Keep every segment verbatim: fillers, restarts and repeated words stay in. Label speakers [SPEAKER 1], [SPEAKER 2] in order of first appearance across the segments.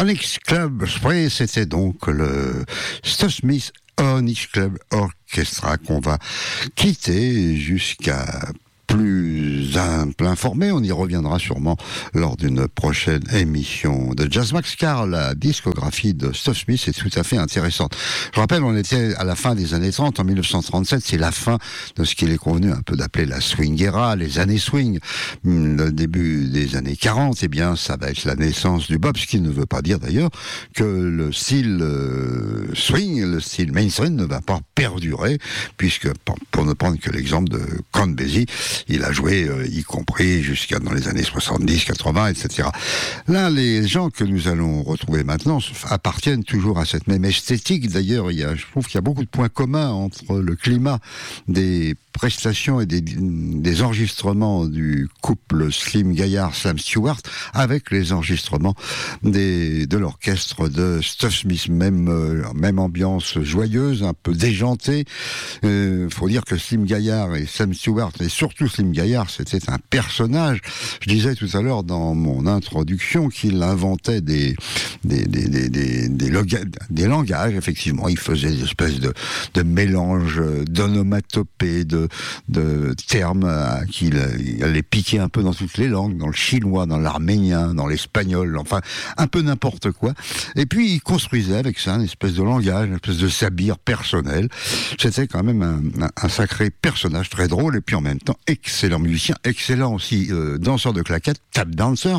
[SPEAKER 1] Onyx Club Spray, c'était donc le Stuff Smith Onyx Club Orchestra qu'on va quitter jusqu'à plus informé. On y reviendra sûrement lors d'une prochaine émission de Jazz Max, car la discographie de Stuff Smith est tout à fait intéressante. Je rappelle, on était à la fin des années trente, en dix-neuf cent trente-sept, c'est la fin de ce qu'il est convenu un peu d'appeler la swing era, les années swing. Le début des années quarante, eh bien, ça va être la naissance du bop, ce qui ne veut pas dire d'ailleurs que le style euh, swing, le style mainstream ne va pas perdurer, puisque, pour ne prendre que l'exemple de Count Basie, il a joué, euh, y compris jusqu'à dans les années soixante-dix, quatre-vingts, et cetera. Là, les gens que nous allons retrouver maintenant appartiennent toujours à cette même esthétique. D'ailleurs, il y a, je trouve qu'il y a beaucoup de points communs entre le climat des prestations et des, des enregistrements du couple Slim Gaillard-Sam Stewart avec les enregistrements des, de l'orchestre de Stuff Smith. Même, euh, même ambiance joyeuse, un peu déjantée. Il euh, faut dire que Slim Gaillard et Sam Stewart, et surtout Slim Gaillard, c'était un personnage. Je disais tout à l'heure dans mon introduction qu'il inventait des, des, des, des, des, des, loga- des langages, effectivement. Il faisait des espèces de, de mélange d'onomatopées, de de termes euh, qu'il il allait piquer un peu dans toutes les langues, dans le chinois, dans l'arménien, dans l'espagnol, enfin un peu n'importe quoi. Et puis il construisait avec ça une espèce de langage, une espèce de sabir personnel. C'était quand même un, un, un sacré personnage, très drôle, et puis en même temps excellent musicien, excellent aussi euh, danseur de claquettes, tap dancer,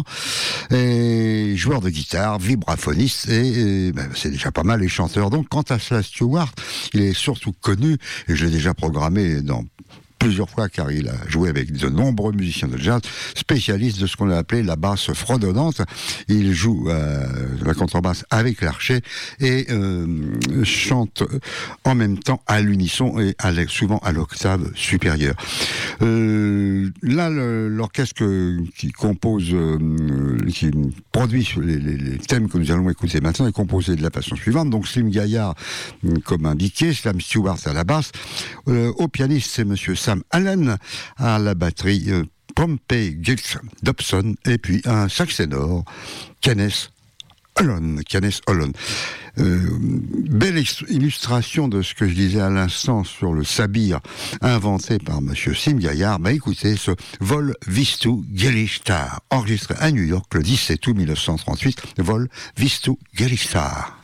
[SPEAKER 1] et joueur de guitare, vibraphoniste, et, et ben, c'est déjà pas mal les chanteurs. Donc quant à Sam Stewart, il est surtout connu, et je l'ai déjà programmé dans plusieurs fois, car il a joué avec de nombreux musiciens de jazz, spécialistes de ce qu'on a appelé la basse fredonnante. Il joue euh, la contrebasse avec l'archet et euh, chante en même temps à l'unisson et à souvent à l'octave supérieure. Euh, là, le, l'orchestre qui compose, euh, qui produit les, les, les thèmes que nous allons écouter maintenant est composé de la façon suivante. Donc Slim Gaillard, comme indiqué, Sam Stewart à la basse, euh, au pianiste c'est Monsieur Sam Allen, à la batterie euh, Pompey Gilks Dobson, et puis un sax ténor, Kenneth Holland. Kenneth Holland. Euh, belle illustration de ce que je disais à l'instant sur le sabir inventé par Monsieur Slim Gaillard. Bah écoutez, ce Vol Vistu Gelishtar, enregistré à New York le dix-sept août mille neuf cent trente-huit, Vol Vistu Gelishtar.